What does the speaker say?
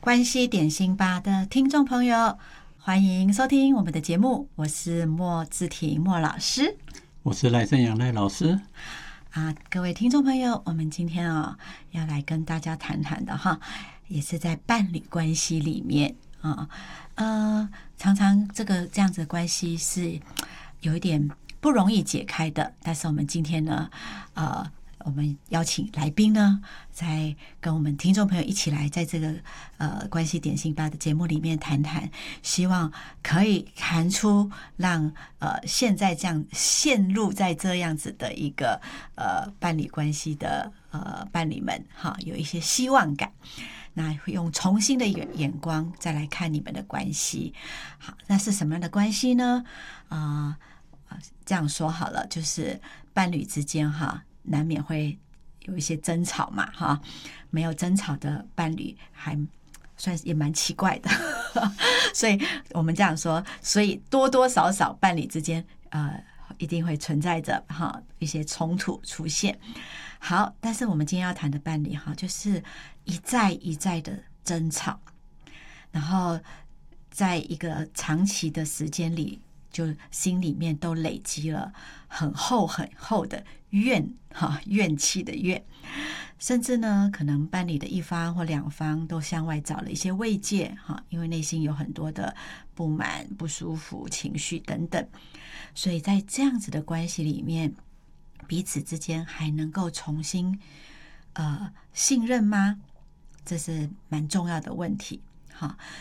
关系点心吧的听众朋友，欢迎收听我们的节目，我是莫志婷莫老师， 我是赖正阳赖老师。 各位听众朋友，我们今天要来跟大家谈谈的也是在伴侣关系里面常常这样子的关系是有一点不容易解开的，但是我们今天呢，我们邀请来宾呢，在跟我们听众朋友一起来，在这个关系点心吧的节目里面谈谈，希望可以谈出让现在这样陷入在这样子的一个伴侣关系的伴侣们有一些希望感。那会用重新的眼光再来看你们的关系。好，那是什么样的关系呢？这样说好了，就是伴侣之间难免会有一些争吵嘛没有争吵的伴侣还算是也蛮奇怪的所以我们这样说，所以多多少少伴侣之间一定会存在着一些冲突出现。好，但是我们今天要谈的伴侣就是一再一再的争吵，然后在一个长期的时间里，就心里面都累积了很厚很厚的怨气的怨，甚至呢，可能伴侣的一方或两方都向外找了一些慰藉因为内心有很多的不满、不舒服、情绪等等，所以在这样子的关系里面，彼此之间还能够重新信任吗？这是蛮重要的问题。